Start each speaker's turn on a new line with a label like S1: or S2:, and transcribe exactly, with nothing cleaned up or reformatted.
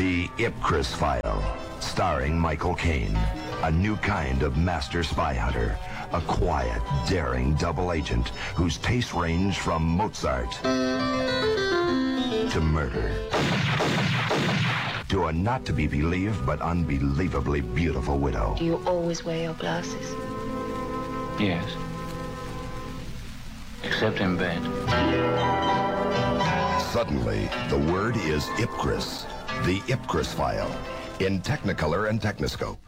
S1: The Ipcris File, starring Michael Caine. A new kind of master spy hunter. A quiet, daring double agent whose tastes range from Mozart to murder. To a not-to-be-believed but unbelievably beautiful widow.
S2: Do you always wear your glasses?
S3: Yes. Except in bed.
S1: Suddenly, the word is Ipcris. The Ipcris File. In Technicolor and Technoscope.